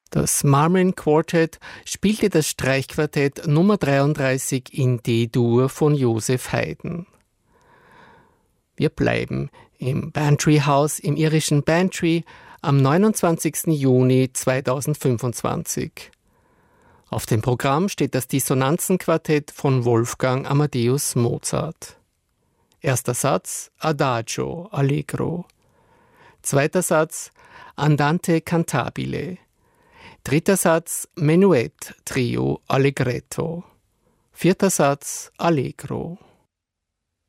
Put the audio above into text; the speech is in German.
Das Marmon Quartet spielte das Streichquartett Nummer 33 in D-Dur von Joseph Haydn. Wir bleiben im Bantry House im irischen Bantry am 29. Juni 2025. Auf dem Programm steht das Dissonanzenquartett von Wolfgang Amadeus Mozart. Erster Satz Adagio Allegro. Zweiter Satz Andante cantabile. Dritter Satz Menuett Trio Allegretto. Vierter Satz Allegro.